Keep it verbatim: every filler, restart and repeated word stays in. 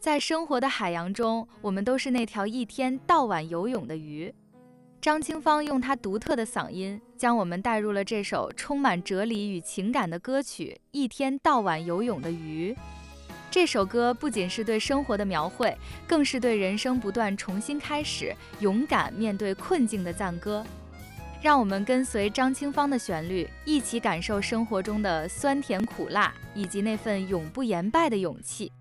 在生活的海洋中，我们都是那条一天到晚游泳的鱼。张清芳用她独特的嗓音，将我们带入了这首充满哲理与情感的歌曲《一天到晚游泳的鱼》。这首歌不仅是对生活的描绘，更是对人生不断重新开始、勇敢面对困境的赞歌。让我们跟随张清芳的旋律，一起感受生活中的酸甜苦辣，以及那份永不言败的勇气。